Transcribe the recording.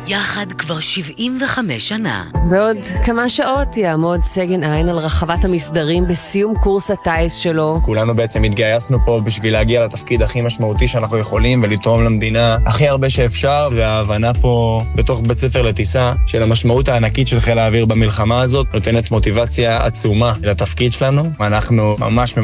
יחד כבר 75 שנה. בעוד כמה שעות יעמוד סגן עין על רחבת המסדרים בסיום קורס הטייס שלו. כולנו בעצם התגייסנו פה בשביל להגיע לתפקיד הכי משמעותי שאנחנו יכולים ולתרום למדינה הכי הרבה שאפשר, וההבנה פה בתוך בית ספר לטיסה של המשמעות הענקית של חיל האוויר במלחמה הזאת נותנת מוטיבציה עצומה לתפקיד שלנו. אנחנו ממש